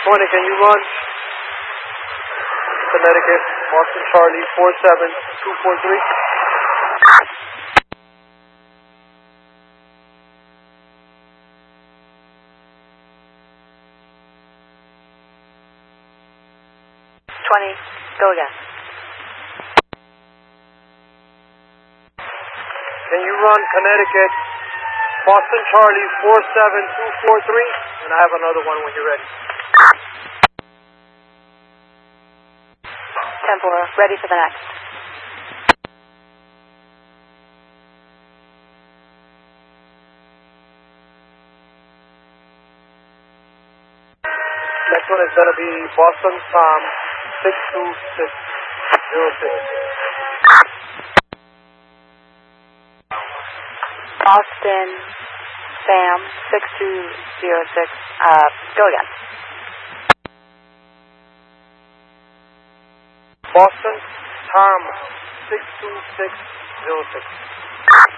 20, can you run Connecticut, Boston Charlie 47243? Go again. Can you run Connecticut, Boston Charlie 47243? And I have another one when you're ready. 10-4, ready for the next. Next one is going to be Boston Tom 62606. Boston Sam 6206. Go again. Boston Tom 62606.